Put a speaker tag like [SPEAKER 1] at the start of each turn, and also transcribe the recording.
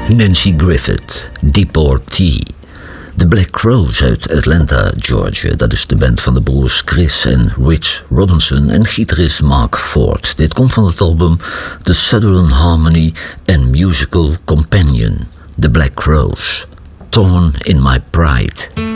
[SPEAKER 1] Nancy Griffith, Deportee. The Black Crowes uit Atlanta, Georgia. Dat is de band van de broers Chris en Rich Robinson en gitarist Mark Ford. Dit komt van het album The Southern Harmony and Musical Companion. The Black Crowes. Torn in My Pride.